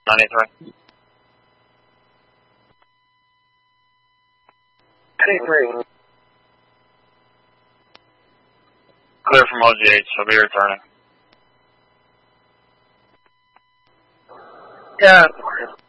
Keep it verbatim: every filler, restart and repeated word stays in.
ninety-three. ninety-three. Clear from O G H, I'll be returning. Yeah.